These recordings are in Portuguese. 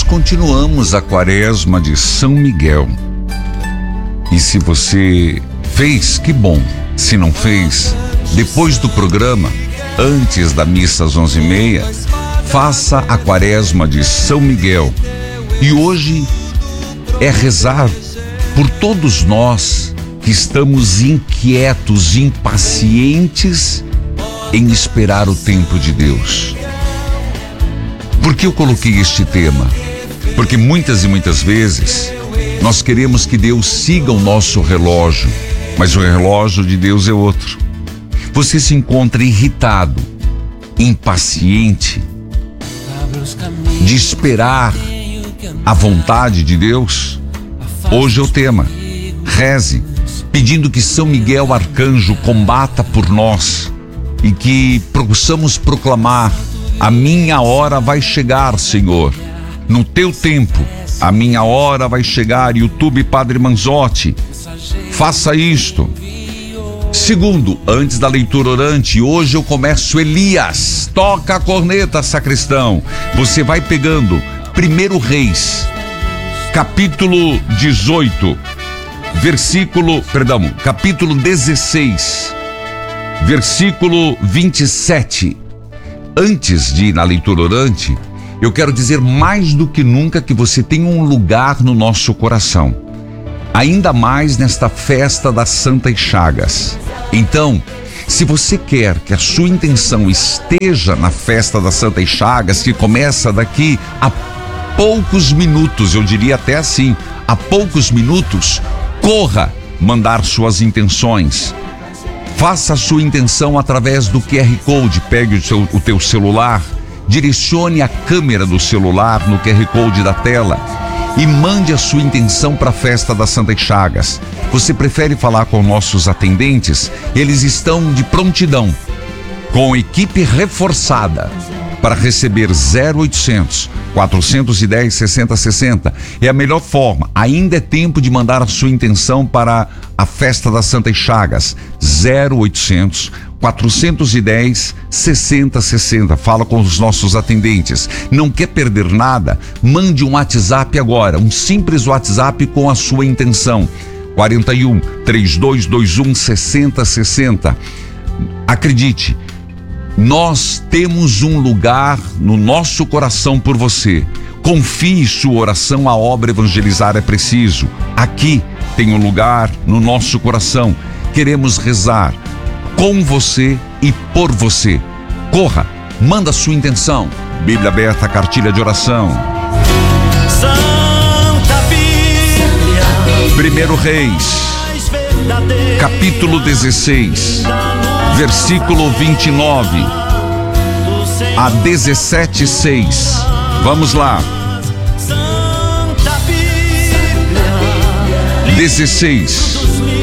continuamos a quaresma de São Miguel. E se você fez, que bom. Se não fez, depois do programa, antes da missa às 11h30, faça a quaresma de São Miguel. E hoje é rezar por todos nós que estamos inquietos, impacientes em esperar o tempo de Deus. Por que eu coloquei este tema? Porque muitas e muitas vezes nós queremos que Deus siga o nosso relógio, mas o relógio de Deus é outro. Você se encontra irritado, impaciente de esperar a vontade de Deus? Hoje é o tema. Reze, pedindo que São Miguel Arcanjo combata por nós e que possamos proclamar: a minha hora vai chegar, Senhor. No teu tempo, a minha hora vai chegar. YouTube Padre Manzotti, faça isto. Segundo, antes da leitura orante, hoje eu começo Elias. Toca a corneta, sacristão. Você vai pegando 1 Reis, capítulo 18, capítulo 16, versículo 27. Antes de ir na leitura orante, eu quero dizer mais do que nunca que você tem um lugar no nosso coração. Ainda mais nesta festa das Santas Chagas. Então, se você quer que a sua intenção esteja na festa das Santas Chagas, que começa daqui a poucos minutos, eu diria até assim, a poucos minutos, corra mandar suas intenções. Faça a sua intenção através do QR Code. Pegue o teu celular, direcione a câmera do celular no QR Code da tela e mande a sua intenção para a festa das Santas Chagas. Você prefere falar com nossos atendentes? Eles estão de prontidão, com equipe reforçada, para receber 0800 410 6060. É a melhor forma. Ainda é tempo de mandar a sua intenção para a festa das Santas Chagas. 0800 410 6060. Fala com os nossos atendentes. Não quer perder nada? Mande um WhatsApp agora, um simples WhatsApp com a sua intenção. 41 3221 6060. Acredite, nós temos um lugar no nosso coração por você. Confie sua oração, a obra Evangelizar é Preciso. Aqui tem um lugar no nosso coração. Queremos rezar com você e por você. Corra, manda sua intenção. Bíblia aberta, cartilha de oração. Santa Bíblia, 1 Reis, capítulo 16, versículo 29 a 17:6. Vamos lá. 16,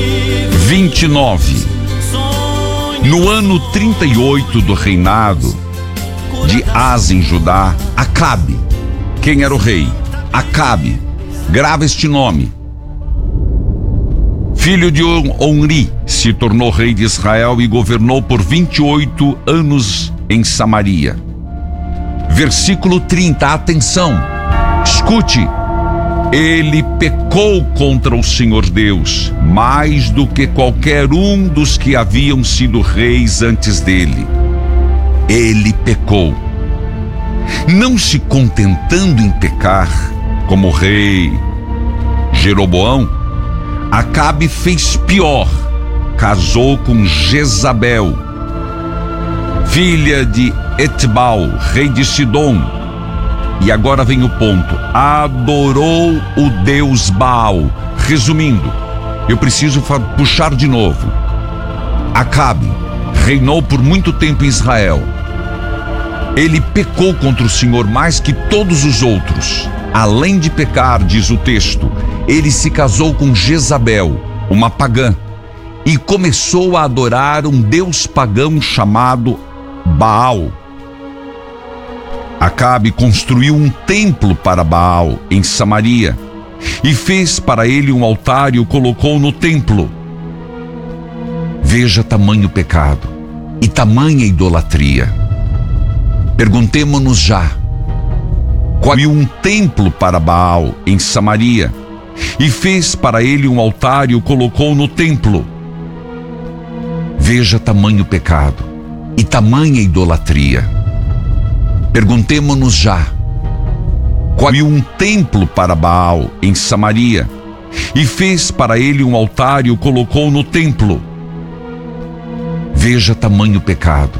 29. No ano 38 do reinado de Asa em Judá, Acabe. Quem era o rei? Acabe. Grava este nome. Filho de Onri, se tornou rei de Israel e governou por 28 anos em Samaria. Versículo 30, atenção, escute. Ele pecou contra o Senhor Deus, mais do que qualquer um dos que haviam sido reis antes dele. Ele pecou. Não se contentando em pecar, como o rei Jeroboão, Acabe fez pior. Casou com Jezabel, filha de Etbal, rei de Sidom. E agora vem o ponto. Adorou o deus Baal. Resumindo, eu preciso puxar de novo. Acabe reinou por muito tempo em Israel. Ele pecou contra o Senhor mais que todos os outros. Além de pecar, diz o texto, ele se casou com Jezabel, uma pagã, e começou a adorar um deus pagão chamado Baal. Acabe construiu um templo para Baal em Samaria e fez para ele um altar e o colocou no templo. Veja tamanho pecado e tamanha idolatria. Perguntemo-nos já: construiu um templo para Baal em Samaria e fez para ele um altar e o colocou no templo. Veja tamanho pecado e tamanha idolatria. Perguntemo-nos já: construiu um templo para Baal em Samaria e fez para ele um altar e o colocou no templo. Veja tamanho pecado